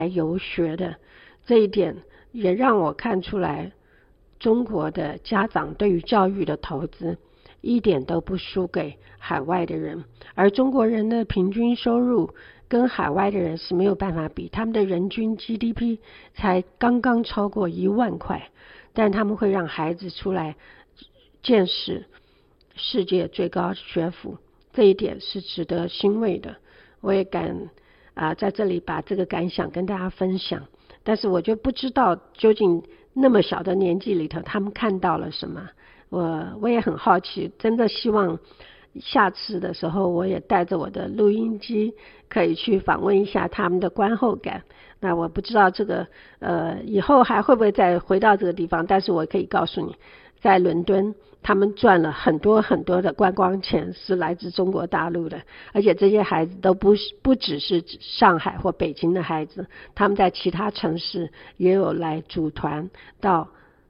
游学的，这一点也让我看出来中国的家长对于教育的投资一点都不输给海外的人，而中国人的平均收入跟海外的人是没有办法比，他们的人均 GDP 才刚刚超过1万块，但他们会让孩子出来见识世界最高学府，这一点是值得欣慰的。我也敢在这里把这个感想跟大家分享，但是我就不知道究竟那么小的年纪里头他们看到了什么。我也很好奇，真的希望下次的时候我也带着我的录音机可以去访问一下他们的观后感。那我不知道这个以后还会不会再回到这个地方，但是我可以告诉你，在伦敦他们赚了很多很多的观光钱是来自中国大陆的，而且这些孩子都不只是上海或北京的孩子，他们在其他城市也有来组团到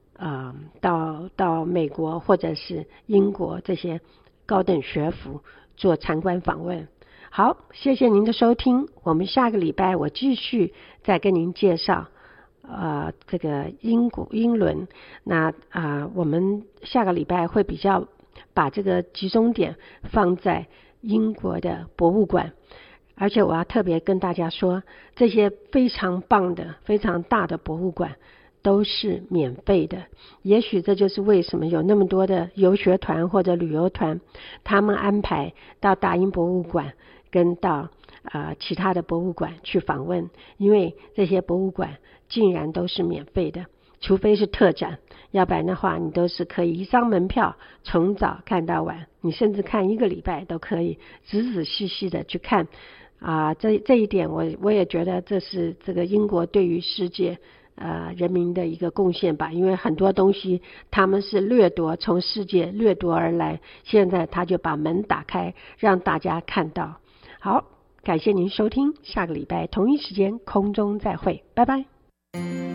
美国或者是英国这些高等学府做参观访问。好，谢谢您的收听，我们下个礼拜我继续再跟您介绍这个英伦。那我们下个礼拜会比较把这个集中点放在英国的博物馆，而且我要特别跟大家说，这些非常棒的非常大的博物馆都是免费的。也许这就是为什么有那么多的游学团或者旅游团，他们安排到大英博物馆跟到其他的博物馆去访问，因为这些博物馆竟然都是免费的，除非是特展，要不然的话你都是可以一张门票从早看到晚，你甚至看1个礼拜都可以仔仔细细的去看这一点我也觉得这是这个英国对于世界人民的一个贡献吧，因为很多东西他们是从世界掠夺而来，现在他就把门打开让大家看到。好，感谢您收听，下个礼拜同一时间空中再会，拜拜。